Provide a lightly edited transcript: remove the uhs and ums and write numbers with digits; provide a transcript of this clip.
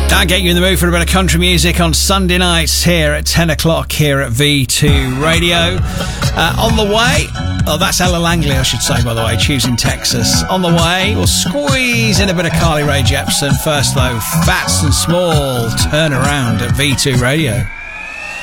I get you in the mood for a bit of country music on Sunday nights here at 10 o'clock here at V2 Radio. On the way, oh, that's Ella Langley, I should say, by the way, choosing Texas. On the way, we'll squeeze in a bit of Carly Rae Jepsen. First, though, Fats and Small, Turn Around at V2 Radio.